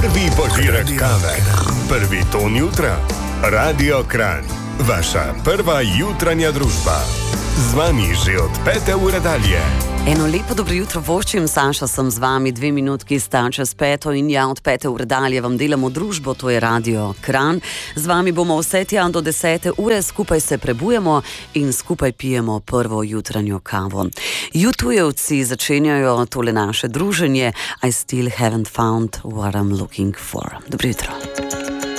Prvi požirek kave, prvi ton jutra. Radio Kranj, vaša prva jutranja družba. Z vami že od 5. ure dalje. Eno lepo dobro jutro voščim, Saša sem z vami, 2 minutki sta čez 5. in ja, od 5. ure dalje vam delamo družbo, to je Radio Kranj. Z vami bomo vse tja do 10. ure, skupaj se prebujemo in skupaj pijemo prvo jutranjo kavo. YouTujevci začenjajo tole naše druženje I still haven't found what I'm looking for. Dobro jutro.